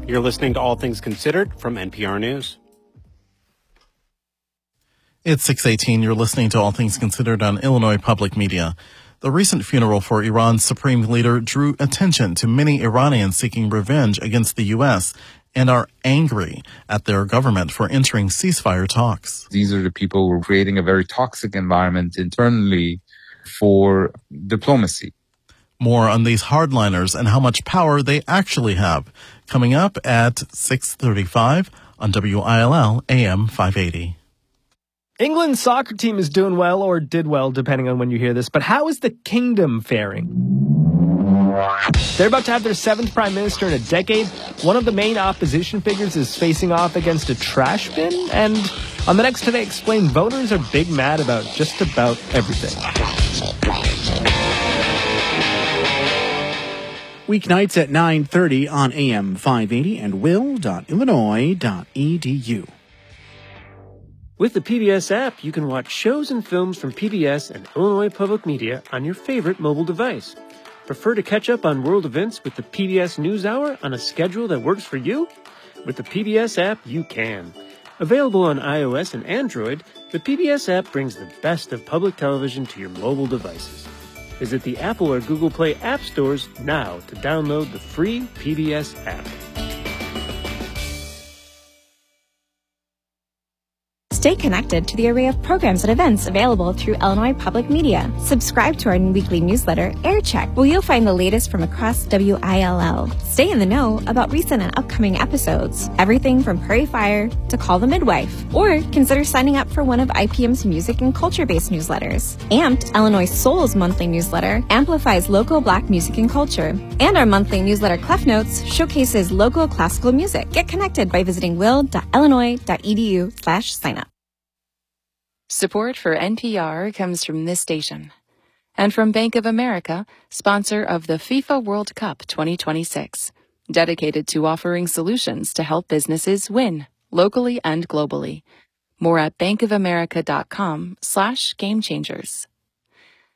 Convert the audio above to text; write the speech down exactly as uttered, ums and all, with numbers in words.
You're listening to All Things Considered from N P R News. It's six eighteen. You're listening to All Things Considered on Illinois Public Media. The recent funeral for Iran's supreme leader drew attention to many Iranians seeking revenge against the U S and are angry at their government for entering ceasefire talks. These are the people who are creating a very toxic environment internally for diplomacy. More on these hardliners and how much power they actually have, coming up at six thirty-five on W I L L A M five eighty. England's soccer team is doing well, or did well, depending on when you hear this, but how is the kingdom faring? They're about to have their seventh prime minister in a decade. One of the main opposition figures is facing off against a trash bin, and on the next Today Explained, voters are big mad about just about everything. Weeknights at nine thirty on A M five eighty and will dot illinois dot e d u. With the P B S app, you can watch shows and films from P B S and Illinois Public Media on your favorite mobile device. Prefer to catch up on world events with the P B S NewsHour on a schedule that works for you? With the P B S app, you can. Available on iOS and Android, the P B S app brings the best of public television to your mobile devices. Visit the Apple or Google Play app stores now to download the free P B S app. Stay connected to the array of programs and events available through Illinois Public Media. Subscribe to our weekly newsletter, AirCheck, where you'll find the latest from across W I L L. Stay in the know about recent and upcoming episodes, everything from Prairie Fire to Call the Midwife. Or consider signing up for one of I P M's music and culture-based newsletters. Amped, Illinois Soul's monthly newsletter, amplifies local Black music and culture. And our monthly newsletter, Clef Notes, showcases local classical music. Get connected by visiting will dot illinois dot e d u slash sign up. Support for N P R comes from this station and from Bank of America, sponsor of the FIFA World Cup twenty twenty-six, dedicated to offering solutions to help businesses win locally and globally. More at bankofamerica.com slash game changers.